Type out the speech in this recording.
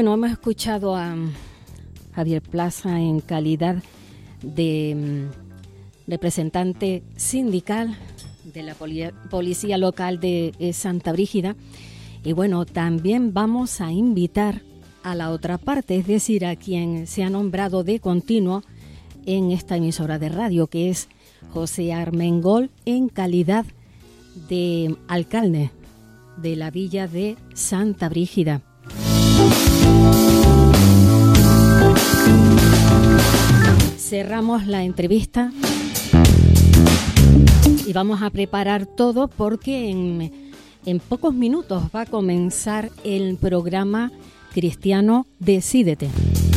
Bueno, hemos escuchado a Javier Plaza en calidad de representante sindical de la Policía Local de Santa Brígida. Y bueno, también vamos a invitar a la otra parte, es decir, a quien se ha nombrado de continuo en esta emisora de radio, que es José Armengol, en calidad de alcalde de la villa de Santa Brígida. Cerramos la entrevista y vamos a preparar todo porque en pocos minutos va a comenzar el programa Cristiano Decídete.